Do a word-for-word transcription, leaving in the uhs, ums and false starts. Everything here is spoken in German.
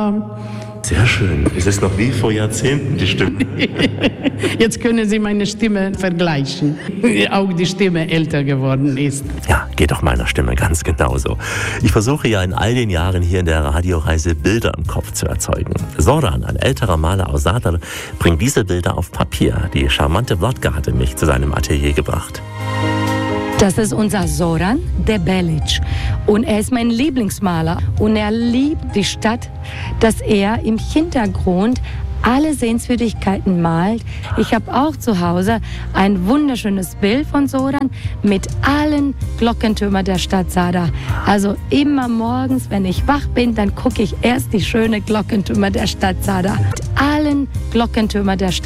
Sadar. Sehr schön. Es ist noch wie vor Jahrzehnten die Stimme. Jetzt können Sie meine Stimme vergleichen. Auch die Stimme älter geworden ist. Ja, geht auch meiner Stimme ganz genauso. Ich versuche ja in all den Jahren hier in der Radioreise Bilder im Kopf zu erzeugen. Zoran, ein älterer Maler aus Zadar, bringt diese Bilder auf Papier. Die charmante Wladka hatte mich zu seinem Atelier gebracht. Das ist unser Zoran Debelic und er ist mein Lieblingsmaler und er liebt die Stadt, dass er im Hintergrund alle Sehenswürdigkeiten malt. Ich habe auch zu Hause ein wunderschönes Bild von Zoran mit allen Glockentürmern der Stadt Zadar. Also immer morgens, wenn ich wach bin, dann gucke ich erst die schönen Glockentürmer der Stadt Zadar. Mit allen Glockentürmern der Stadt